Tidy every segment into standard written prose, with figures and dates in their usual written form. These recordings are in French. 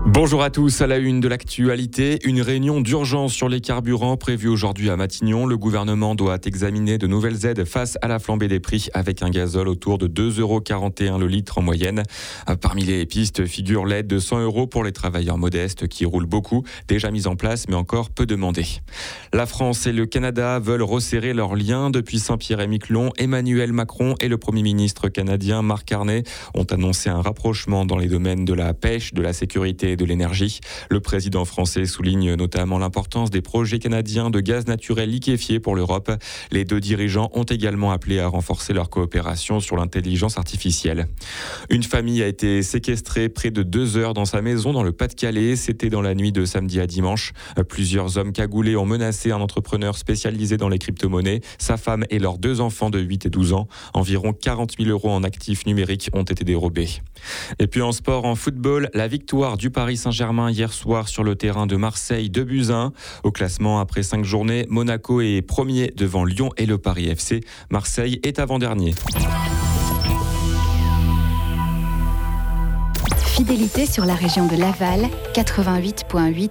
Bonjour à tous, à la une de l'actualité, une réunion d'urgence sur les carburants prévue aujourd'hui à Matignon. Le gouvernement doit examiner de nouvelles aides face à la flambée des prix avec un gazole autour de 2,41 € le litre en moyenne. Parmi les pistes figure l'aide de 100 € pour les travailleurs modestes qui roulent beaucoup, déjà mise en place mais encore peu demandée. La France et le Canada veulent resserrer leurs liens depuis Saint-Pierre-et-Miquelon. Emmanuel Macron et le Premier ministre canadien Mark Carney ont annoncé un rapprochement dans les domaines de la pêche, de la sécurité et de l'énergie. Le président français souligne notamment l'importance des projets canadiens de gaz naturel liquéfié pour l'Europe. Les deux dirigeants ont également appelé à renforcer leur coopération sur l'intelligence artificielle. Une famille a été séquestrée près de 2 heures dans sa maison dans le Pas-de-Calais. C'était dans la nuit de samedi à dimanche. Plusieurs hommes cagoulés ont menacé un entrepreneur spécialisé dans les crypto-monnaies, sa femme et leurs 2 enfants de 8 et 12 ans. Environ 40 000 € en actifs numériques ont été dérobés. Et puis en sport, en football, la victoire du Paris Saint-Germain hier soir sur le terrain de Marseille, 2-1. Au classement, après 5 journées, Monaco est premier devant Lyon et le Paris FC. Marseille est avant-dernier. Fidélité sur la région de Laval, 88.8.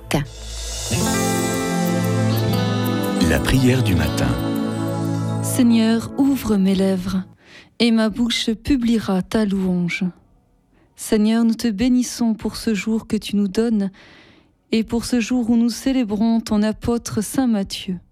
La prière du matin. Seigneur, ouvre mes lèvres, et ma bouche publiera ta louange. Seigneur, nous te bénissons pour ce jour que tu nous donnes et pour ce jour où nous célébrons ton apôtre Saint Matthieu.